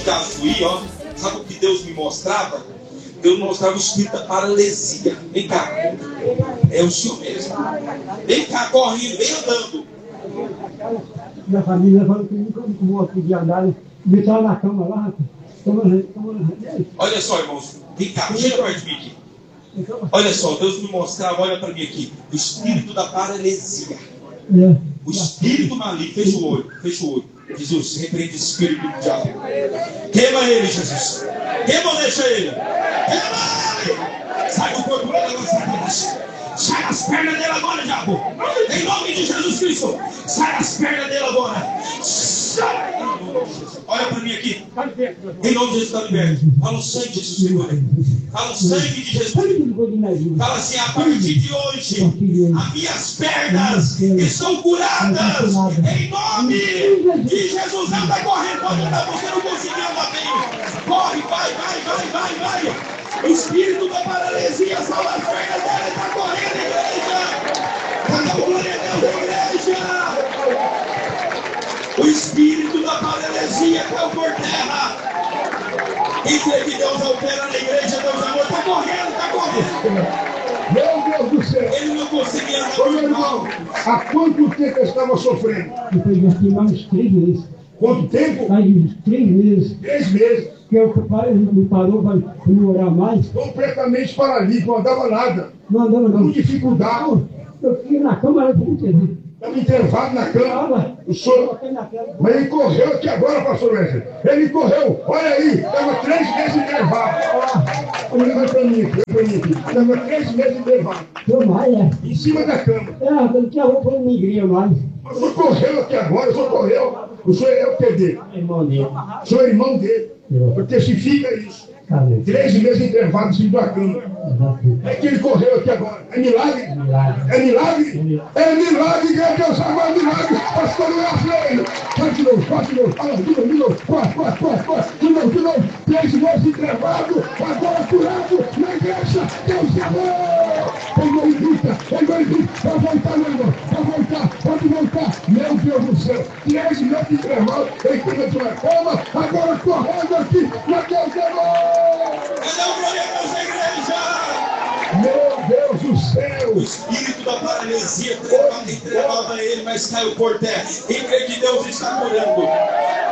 casa fui, ó. Sabe o que Deus me mostrava? Deus me mostrava o espírito da paralisia. Vem cá. É o senhor mesmo. Vem cá, correndo, vem andando. Minha família falou que nunca vou pedir andar. Me estava na cama lá. Olha só, irmãos. Vem cá, chega perto de mim aqui. Olha só, Deus me mostrava, olha para mim aqui. O espírito da paralisia. O espírito maligno. Fecha o olho, fecha o olho. Jesus, repreende esse espírito do diabo. Queima ele, Jesus. Queima ou deixa ele? Queima ele! Sai do corpo dele agora, sai das pernas dele agora, diabo. Em nome de Jesus Cristo. Sai das pernas dele agora. Sai! Olha para mim aqui. Em nome de Jesus, está liberto. Fala o sangue de Jesus, Senhor. Fala o sangue de Jesus. Fala assim, a partir de hoje, as minhas pernas estão curadas. Em nome de Jesus, anda correndo. Pode andar, você não conseguiu andar bem. Corre, vai. O espírito da paralisia salva as pernas dela. Está correndo, igreja. Cada glória a Deus, igreja. O espírito da paralisia caiu por terra. Quem crê que Deus opera na igreja, Deus amor, está correndo. Meu Deus do céu. Ele não conseguia andar. Ô, meu irmão, há quanto tempo eu estava sofrendo? Depois de aqui mais uns 3 meses. Quanto tempo? Mais uns 3 meses. 3 meses. Que o pai me parou para não orar mais. Completamente paralítico, não andava nada. Não andava não. Com dificuldade. Eu fiquei na cama, eu não entendi. Estava entrevado na cama. O senhor... Mas ele correu aqui agora, pastor Wesley. Ele correu, olha aí, estava 3 meses entrevado. Olha para mim aqui. Estava 3 meses entrevado. Em cima da cama. Não tinha roupa, eu não igreja mais. O senhor correu aqui agora, o senhor correu. O senhor é o que dele? Irmão dele. O senhor é irmão dele. Testifica isso. 3 meses entrevado em cima da cama. É que ele correu aqui agora. É milagre? É milagre? É milagre, Deus agora é milagre. Pastor, não é freio. Faz de novo. Fala, de novo. Corre. De novo. 3 meses entrevado. Agora curado na igreja. Deus é bom. Ele grita. Pode voltar, meu irmão. Pode voltar. Meu Deus do céu. 3 meses entrevado. Ele cuida na cama. Agora correndo aqui. Meu Deus é bom. Meu Deus do céu! O espírito da paralisia tremava ele, mas caiu por terra. Quem crê que Deus está curando?